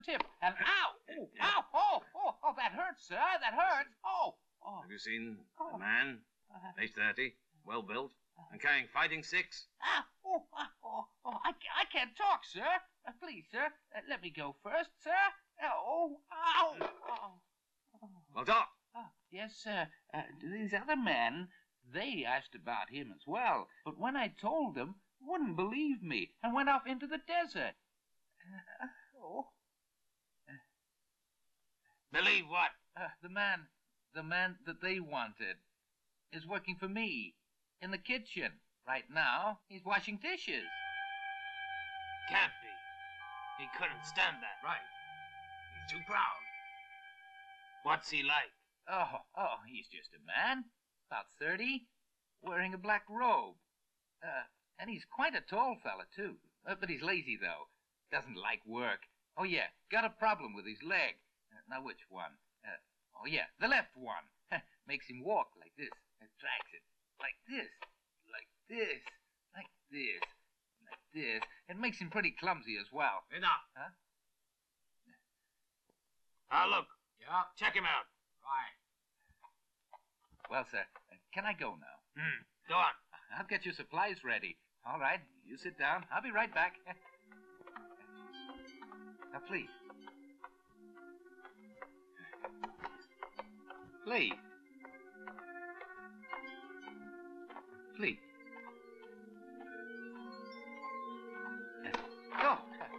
tip, and ow! Ooh, ow! Oh, that hurts, sir. That hurts. Oh. Have you seen the man, age 30, well built, and carrying fighting sticks? I can't talk, sir. Please, sir, let me go first, sir. Oh, ow! Well, talk. Yes, sir. These other men, they asked about him as well, but when I told them, wouldn't believe me and went off into the desert. Believe what? The man that they wanted is working for me in the kitchen. Right now, he's washing dishes. Can't be. He couldn't stand that. Right. He's too proud. What's he like? He's just a man, about 30, wearing a black robe. And he's quite a tall fella, too. But he's lazy, though. Doesn't like work. Oh, yeah, got a problem with his leg. Now, which one? The left one. Makes him walk like this. Drags it. Like this. Like this. Like this. Like this. It makes him pretty clumsy as well. Enough. Huh? Look. Yeah? Check him out. Right. Well, sir, can I go now? Go on. I'll get your supplies ready. All right, you sit down. I'll be right back. Now, please. Please. Please.